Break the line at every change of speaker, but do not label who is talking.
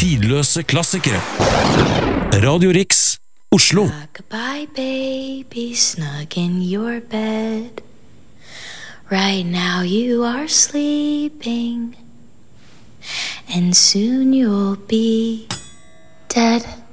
tidløse klassikere. Radio Rix, Oslo.
Goodbye, baby, snug in your bed. Right now you are sleeping, and soon you'll be dead.